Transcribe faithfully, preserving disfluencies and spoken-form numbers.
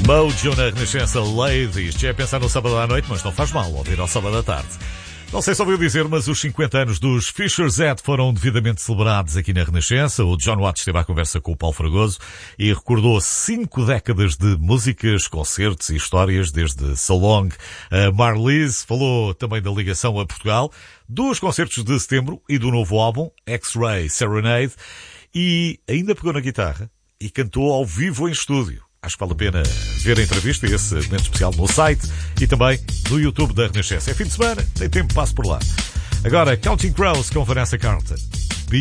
Mojo na Renascença Ladies. Já é pensar no sábado à noite, mas não faz mal ouvir ao sábado à tarde. Não sei se ouviu dizer, mas os cinquenta anos dos Fisher Z foram devidamente celebrados aqui na Renascença. O John Watts esteve à conversa com o Paulo Fragoso e recordou cinco décadas de músicas, concertos e histórias desde So Long. A Marlise falou também da ligação a Portugal, dos concertos de setembro e do novo álbum, X-Ray Serenade, e ainda pegou na guitarra e cantou ao vivo em estúdio. Acho que vale a pena ver a entrevista e esse momento especial no site e também no YouTube da Renascença. É fim de semana, tem tempo, passo por lá. Agora, Counting Crows com Vanessa Carlton.